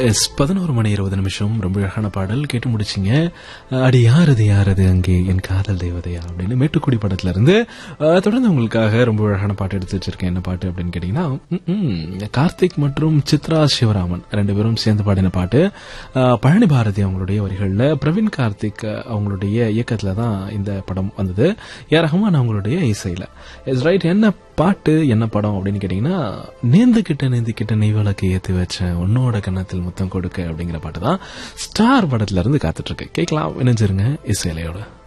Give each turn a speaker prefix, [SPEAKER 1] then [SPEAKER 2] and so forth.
[SPEAKER 1] 11:20 ரொம்ப அழகான பாடல் கேட்டு முடிச்சிங்க. அடி யாரது யாரது அங்கே என் காதல் தேவதையா அப்படின்னு மேட்டுக்குடி படத்துல இருந்து தொடர்ந்து உங்களுக்காக ரொம்ப அழகான பாட்டு எடுத்து வச்சிருக்கேன். என்ன பாட்டு அப்படின்னு கேட்டீங்கன்னா, கார்த்திக் மற்றும் சித்ரா சிவராமன் 2 பேரும் சேர்ந்து பாடின பாட்டு. பழனி பாரதி அவங்களுடைய வரிகள்ல பிரவீன் கார்த்திக் அவங்களுடைய இயக்கத்துல தான் இந்த படம் வந்தது. ஏ ரஹ்மான் அவங்களுடைய இசையில. Is right. என்ன பாட்டு என்ன படம் அப்படின்னு கேட்டீங்கன்னா, நேந்துகிட்ட நெய் விளக்கு ஏத்தி வச்சேன் உன்னோட கன்னத்தில் முத்தம் கொடுக்க அப்படிங்கிற பாட்டு தான் ஸ்டார் படத்துல இருந்து காத்துட்டு இருக்கு. கேட்கலாம், இணைஞ்சிருங்க இசையிலையோட.